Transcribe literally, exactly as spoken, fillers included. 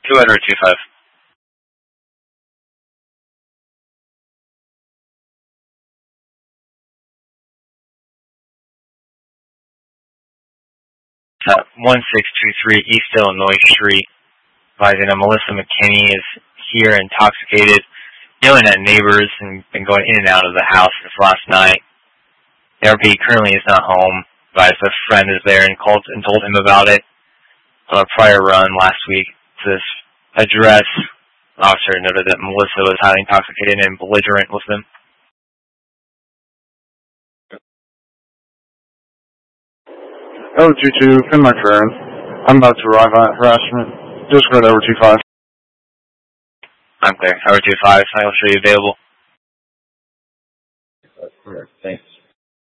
Two Edward two five. Uh, one six two three East Illinois Street. Advising that Melissa McKinney is here intoxicated, yelling at neighbors and been going in and out of the house since last night. The R P currently is not home. Advised a friend is there and called and told him about it on a prior run last week to this address. The officer noted that Melissa was highly intoxicated and belligerent with them. Over two two, Finn McFerrin. I'm about to arrive at harassment. Discord over two five. I'm clear. Over two five. I will show you available. That's correct. Thanks.